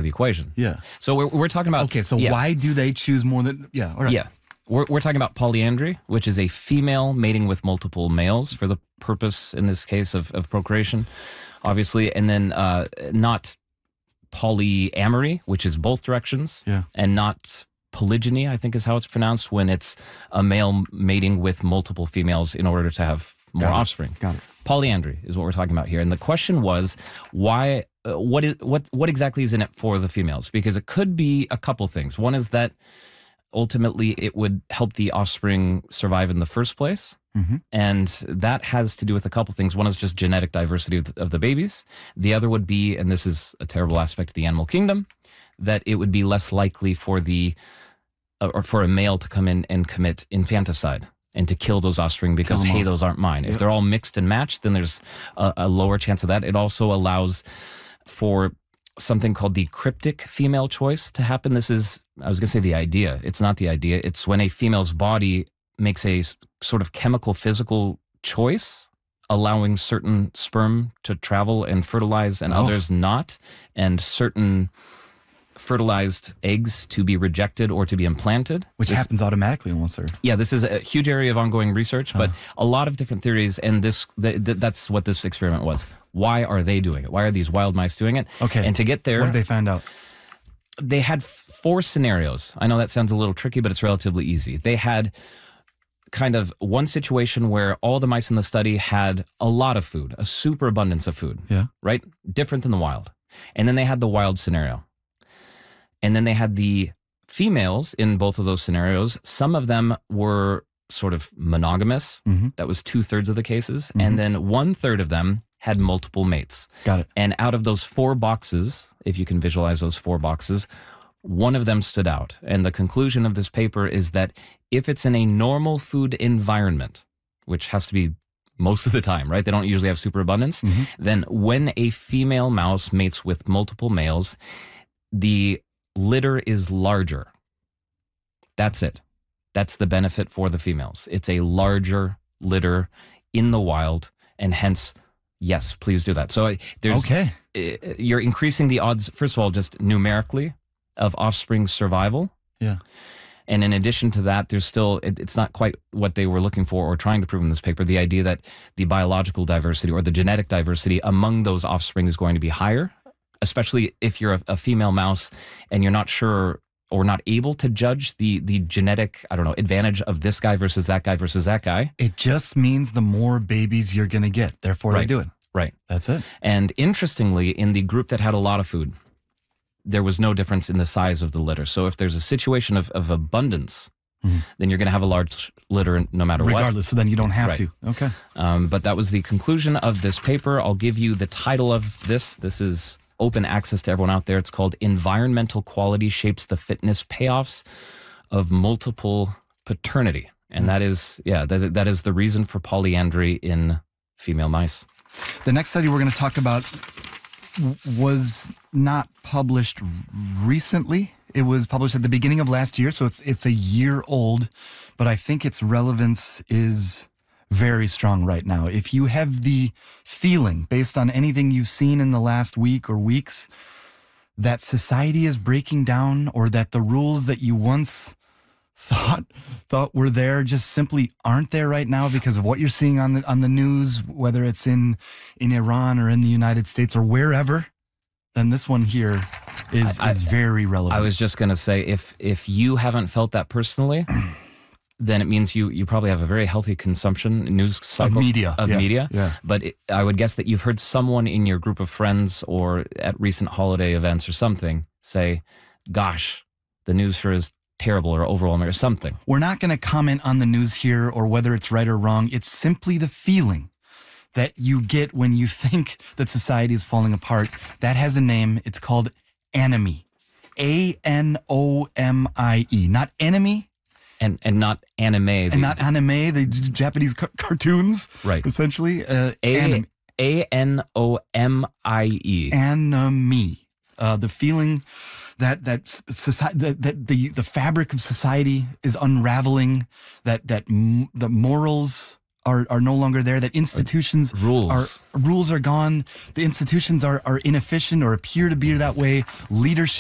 equation. Yeah. So we're talking about... Okay, so why do they choose more than... Yeah, all right. Yeah. We're talking about polyandry, which is a female mating with multiple males for the purpose, in this case, of procreation, obviously. And then not polyamory, which is both directions. Yeah. And not polygyny, I think is how it's pronounced, when it's a male mating with multiple females in order to have more offspring. Got it. Polyandry is what we're talking about here. And the question was, why? What exactly is in it for the females? Because it could be a couple things. One is that ultimately it would help the offspring survive in the first place. Mm-hmm. And that has to do with a couple things. One is just genetic diversity of the babies. The other would be, and this is a terrible aspect of the animal kingdom, that it would be less likely for or for a male to come in and commit infanticide and to kill those offspring because, hey, those aren't mine. Yep. If they're all mixed and matched, then there's a lower chance of that. It also allows for something called the cryptic female choice to happen. This is, I was going to say the idea. It's not the idea. It's when a female's body makes a sort of chemical, physical choice, allowing certain sperm to travel and fertilize and others not, and certain fertilized eggs to be rejected or to be implanted. Which happens automatically almost, sir. Yeah, this is a huge area of ongoing research, but a lot of different theories, and that's what this experiment was. Why are they doing it? Why are these wild mice doing it? Okay. And to get there... What did they find out? They had 4 scenarios. I know that sounds a little tricky, but it's relatively easy. They had kind of one situation where all the mice in the study had a lot of food, a super abundance of food. Yeah. Right? Different than the wild. And then they had the wild scenario. And then they had the females in both of those scenarios. Some of them were sort of monogamous. Mm-hmm. That was 2/3 of the cases. Mm-hmm. And then 1/3 of them had multiple mates. Got it. And out of those 4 boxes, if you can visualize those 4 boxes, one of them stood out. And the conclusion of this paper is that if it's in a normal food environment, which has to be most of the time, right? They don't usually have superabundance. Mm-hmm. Then when a female mouse mates with multiple males, the litter is larger. That's it. That's the benefit for the females. It's a larger litter in the wild, and hence, yes, please do that. So you're increasing the odds, first of all, just numerically, of offspring survival. Yeah. And in addition to that, there's still, it's not quite what they were looking for or trying to prove in this paper, the idea that the biological diversity or the genetic diversity among those offspring is going to be higher, especially if you're a female mouse and you're not sure or not able to judge the genetic, advantage of this guy versus that guy versus that guy. It just means the more babies you're going to get. Therefore, I do it. Right. That's it. And interestingly, in the group that had a lot of food, there was no difference in the size of the litter. So if there's a situation of abundance, then you're going to have a large litter no matter what. Regardless, so then you don't have to. Okay. But that was the conclusion of this paper. I'll give you the title of this. This is open access to everyone out there. It's called Environmental Quality Shapes the Fitness Payoffs of Multiple Paternity. And that is, that is the reason for polyandry in female mice. The next study we're going to talk about was not published recently. It was published at the beginning of last year, so it's a year old, but I think its relevance is very strong right now. If you have the feeling, based on anything you've seen in the last week or weeks, that society is breaking down, or that the rules that you once thought were there just simply aren't there right now because of what you're seeing on the news, whether it's in Iran or in the United States or wherever, then this one here is very relevant. I was just going to say, if you haven't felt that personally, then it means you probably have a very healthy consumption news cycle of media. Yeah. But I would guess that you've heard someone in your group of friends or at recent holiday events or something say, gosh, the news sure is terrible or overwhelming or something. We're not going to comment on the news here or whether it's right or wrong. It's simply the feeling that you get when you think that society is falling apart. That has a name. It's called anomie. Anomie. Not enemy. And not anime. And not anime, the Japanese cartoons. Right. Essentially. Anomie. Anomie. The feeling that society, that the fabric of society is unraveling, that the morals are no longer there, that institutions rules are gone, the institutions are inefficient or appear to be that way, leadership